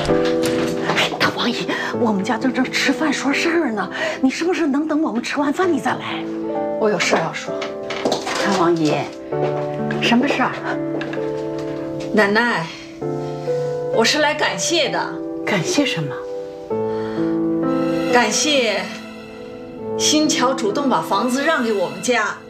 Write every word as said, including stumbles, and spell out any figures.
大王爷，我们家正正吃饭说事儿呢，你是不是能等我们吃完饭你再来？ 我有事要说。大王爷，什么事儿？ 奶奶，我是来感谢的。 感谢什么？ 感谢新桥主动把房子让给我们家。